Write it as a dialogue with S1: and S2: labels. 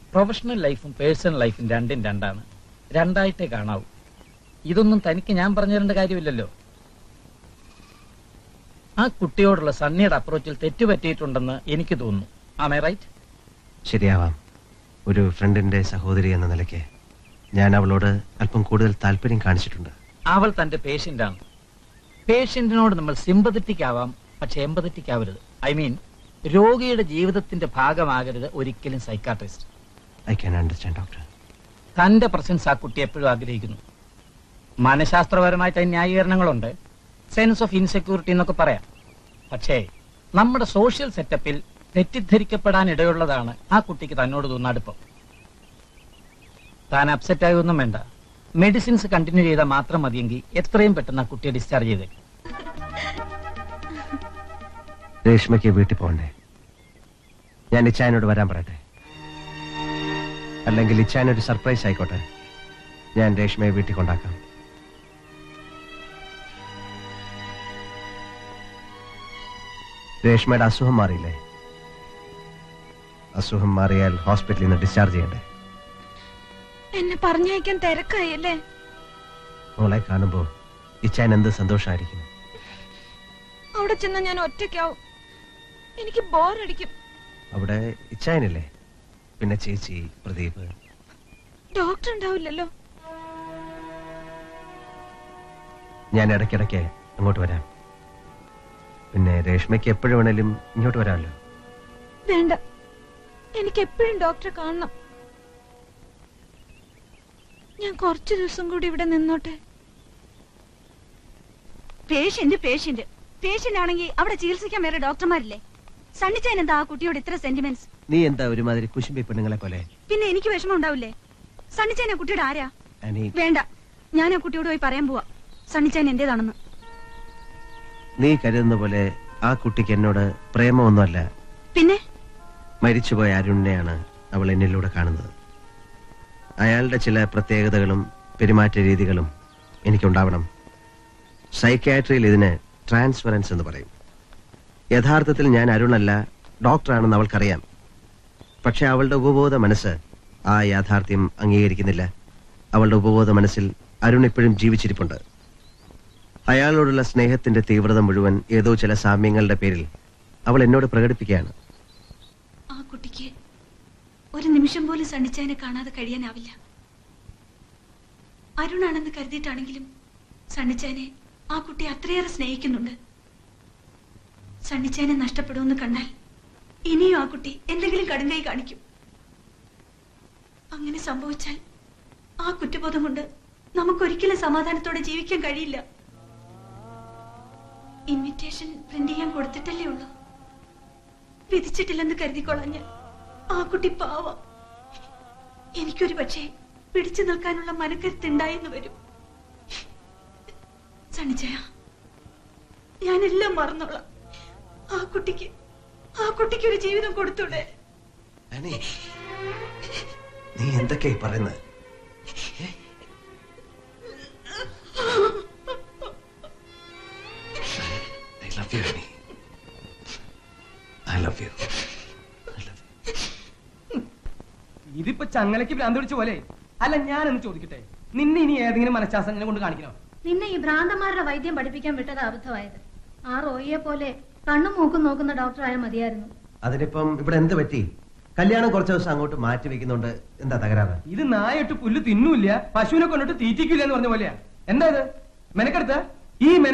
S1: Professional ലൈഫും personal ലൈഫും രണ്ടും രണ്ടാണ്. രണ്ടായിട്ടേ കാണാവൂ. ഇതൊന്നും തനിക്ക് ഞാൻ പറഞ്ഞു തരേണ്ട കാര്യമില്ലല്ലോ. ആ കുട്ടിയോടുള്ള സണ്ണിയുടെ അപ്രോച്ചിൽ തെറ്റുപറ്റിയിട്ടുണ്ടെന്ന് എനിക്ക് തോന്നുന്നു. Am I right?
S2: ശരിയാവാം. ഒരു ഫ്രണ്ടിന്റെ സഹോദരി എന്ന നിലയ്ക്ക് ഞാൻ അവളോട് അല്പം കൂടുതൽ താല്പര്യം കാണിച്ചിട്ടുണ്ട്.
S1: അവൾ തന്റെ പേഷ്യന്റാണ്. പേഷ്യന്റിനോട് നമ്മൾ സിമ്പതറ്റിക് ആവാം, പക്ഷെ എമ്പതറ്റിക് ആവരുത്. ഐ മീൻ, രോഗിയുടെ ജീവിതത്തിന്റെ ഭാഗമാകരുത് ഒരിക്കലും psychiatrist.
S2: I can understand doctor.
S1: തന്റെ പ്രസൻസ് ആ കുട്ടി എപ്പോഴും ആഗ്രഹിക്കുന്നു. മനഃശാസ്ത്രപരമായിട്ട് അതിന് ന്യായീകരണങ്ങളുണ്ട്, സെൻസ് ഓഫ് ഇൻസെക്യൂരിറ്റി എന്നൊക്കെ പറയാം. പക്ഷേ നമ്മുടെ സോഷ്യൽ സെറ്റപ്പിൽ തെറ്റിദ്ധരിക്കപ്പെടാൻ ഇടയുള്ളതാണ് ആ കുട്ടിക്ക് തന്നോട് തോന്നുന്ന അടുപ്പം. താൻ അപ്സെറ്റ് ആയൊന്നും വേണ്ട. മെഡിസിൻസ് കണ്ടിന്യൂ ചെയ്താൽ മാത്രം മതിയെങ്കിൽ എത്രയും പെട്ടെന്ന് ആ കുട്ടിയെ ഡിസ്ചാർജ് ചെയ്തേ.
S2: രേഷ്മയ്ക്ക് വീട്ടിൽ പോകണ്ടേ? ഞാൻ ഇച്ചായനോട് വരാൻ പറയട്ടെ? അല്ലെങ്കിൽ ഇച്ചായനൊരു സർപ്രൈസ് ആയിക്കോട്ടെ, ഞാൻ രേഷ്മയെ വീട്ടിൽ കൊണ്ടാക്കാം. രേഷ്മയുടെ അസുഖം മാറിയില്ലേ? അസുഖം മാറിയാൽ ഹോസ്പിറ്റലിൽ നിന്ന് ഡിസ്ചാർജ് ചെയ്യണ്ടേ?
S3: എന്നെ പറഞ്ഞയക്കാൻ തിരക്കായല്ലേ?
S2: മോളെ കാണുമ്പോ ഇച്ചായൻ എന്ത് സന്തോഷമായിരിക്കും.
S3: അവിടെ ചെന്ന ഞാൻ ഒറ്റയ്ക്കാവും. എനിക്ക് ബോറടിക്കും.
S2: അവിടെ ഇച്ചായനില്ലേ? പിന്നെ ചേച്ചി, പ്രദീപ്.
S3: ഡോക്ടർ ഉണ്ടാവില്ലല്ലോ.
S2: ഞാൻ ഇടയ്ക്കിടയ്ക്ക് അങ്ങോട്ട് വരാം. പിന്നെ രേഷ്മയ്ക്ക് എപ്പോഴും വേണേലും ഇങ്ങോട്ട് വരാമല്ലോ.
S3: വേണ്ട, എനിക്ക് എപ്പോഴും ഡോക്ടറെ കാണണം. ഞാൻ കുറച്ചു ദിവസം കൂടി ഇവിടെ നിന്നോട്ടെ.
S4: പേഷ്യന്റ് ആണെങ്കിൽ അവിടെ ചികിത്സിക്കാൻ വേറെ ഡോക്ടർമാരില്ലേ? സണ്ണിച്ചാൻ എന്താ ആ കുട്ടിയോട് ഇത്ര സെന്റിമെന്റ്സ്?
S2: നീ എന്താ ഒരുമാതിരി കുശുമ്പി പെണ്ണുങ്ങളെ പോലെ?
S4: പിന്നെ എനിക്ക് വിഷമം ഉണ്ടാവില്ലേ? സണ്ണിച്ചാൻ ആ കുട്ടിയുടെ ആരാ? വേണ്ട, ഞാൻ ആ കുട്ടിയോട് പോയി പറയാൻ പോവാ സണ്ണിച്ചാൻ എന്റേതാണെന്ന്.
S2: നീ കരുതുന്ന പോലെ ആ കുട്ടിക്ക് എന്നോട് പ്രേമമൊന്നുമല്ല.
S4: പിന്നെ
S2: മരിച്ചുപോയ അരുണിനെയാണ് അവൾ എന്നിലൂടെ കാണുന്നത്. അയാളുടെ ചില പ്രത്യേകതകളും പെരുമാറ്റ രീതികളും എനിക്കുണ്ടാവണം. സൈക്യാട്രിയിൽ ഇതിന് ട്രാൻസ്ഫറൻസ് എന്ന് പറയും. യഥാർത്ഥത്തിൽ ഞാൻ അരുണല്ല, ഡോക്ടറാണെന്ന് അവൾക്കറിയാം. പക്ഷെ അവളുടെ ഉപബോധ മനസ്സ് ആ യാഥാർത്ഥ്യം അംഗീകരിക്കുന്നില്ല. അവളുടെ ഉപബോധ മനസ്സിൽ അരുൺ ഇപ്പോഴും ജീവിച്ചിരിപ്പുണ്ട്. അയാളോടുള്ള സ്നേഹത്തിന്റെ തീവ്രത മുഴുവൻ ഏതോ ചില സാമ്യങ്ങളുടെ പേരിൽ അവൾ എന്നോട് പ്രകടിപ്പിക്കുകയാണ്.
S4: ആ കുട്ടിക്ക് ഒരു നിമിഷം പോലും സണ്ണിച്ചാനെ കാണാതെ കഴിയാനാവില്ല. അരുണാണെന്ന് കരുതിയിട്ടാണെങ്കിലും സണ്ണിച്ചാനെ ആ കുട്ടി അത്രയേറെ സ്നേഹിക്കുന്നുണ്ട്. സണ്ണിച്ചാനെ നഷ്ടപ്പെടുമെന്ന് കണ്ടാൽ ഇനിയും ആ കുട്ടി എന്തെങ്കിലും കടുങ്കൈ കാണിക്കും. അങ്ങനെ സംഭവിച്ചാൽ ആ കുറ്റബോധം കൊണ്ട് നമുക്കൊരിക്കലും സമാധാനത്തോടെ ജീവിക്കാൻ കഴിയില്ല. ഇൻവിറ്റേഷൻ പ്രിന്റ് ചെയ്യാൻ കൊടുത്തിട്ടല്ലേ ഉള്ളൂ. വിധിച്ചിട്ടില്ലെന്ന് കരുതിക്കൊള്ളാൻ ഞാൻ ആ കുട്ടി പാവം. എനിക്കൊരു പക്ഷേ പിടിച്ചു നിൽക്കാനുള്ള മനക്കരുത്തുണ്ടായെന്ന് വരും. സണ്ണിച്ചായ, ഞാനെല്ലാം മറന്നോളാം. ആ കുട്ടിക്ക് ഒരു ജീവിതം കൊടുത്തൂടെ?
S2: നീ എന്തൊക്കെയായി പറയുന്നത്?
S5: ഇതിപ്പോ ചങ്ങലയ്ക്ക് ഭ്രാന്ത് പിടിച്ച പോലെ. അല്ല, ഞാനൊന്ന് ചോദിക്കട്ടെ, നിന്നെ ഇനി ഏതെങ്കിലും മനഃശാസ്ത്രജ്ഞനെ കൊണ്ട് കാണിക്കണോ?
S6: നിന്നെ ഈ ഭ്രാന്തന്മാരുടെ വൈദ്യം പഠിപ്പിക്കാൻ വിട്ടത് അബദ്ധമായത്. ആ റോയിയെ പോലെ കണ്ണും മൂക്കും നോക്കുന്ന ഡോക്ടറായ മതിയായിരുന്നു.
S2: അതിനിപ്പം ഇവിടെ എന്ത് പറ്റി? കല്യാണം കുറച്ച് ദിവസം അങ്ങോട്ട് മാറ്റി വെക്കുന്നുണ്ട്. എന്താ തകരാറ്?
S5: ഇത് നായിട്ട് പുല്ല് തിന്നൂല്ല, പശുവിനെ കൊണ്ടിട്ട് തീറ്റിക്കില്ല എന്ന് പറഞ്ഞ പോലെയാ. എന്താ ഇത് മെനക്കെടുത്ത ഈ